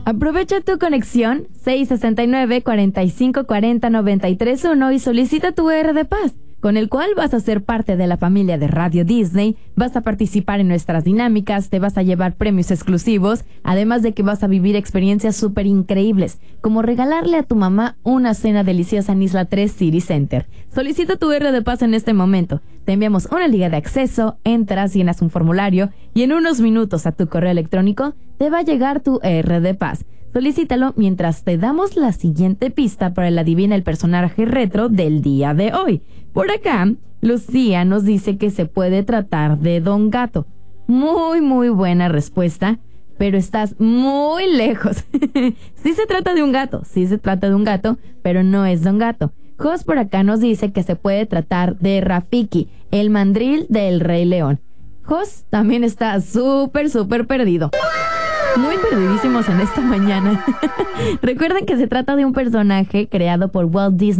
Aprovecha tu conexión 669-4540-931 y solicita tu R de Paz, con el cual vas a ser parte de la familia de Radio Disney, vas a participar en nuestras dinámicas, te vas a llevar premios exclusivos, además de que vas a vivir experiencias súper increíbles, como regalarle a tu mamá una cena deliciosa en Isla 3 City Center. Solicita tu R de Paz en este momento. Te enviamos una liga de acceso, entras, llenas un formulario y en unos minutos a tu correo electrónico te va a llegar tu R de Paz. Solicítalo mientras te damos la siguiente pista para el adivina el personaje retro del día de hoy. Por acá, Lucía nos dice que se puede tratar de Don Gato. Muy buena respuesta, pero estás muy lejos. Sí se trata de un gato, pero no es Don Gato. Jos por acá nos dice que se puede tratar de Rafiki, el mandril del Rey León. Jos también está súper perdido. Muy perdidísimos en esta mañana. Recuerden que se trata de un personaje creado por Walt Disney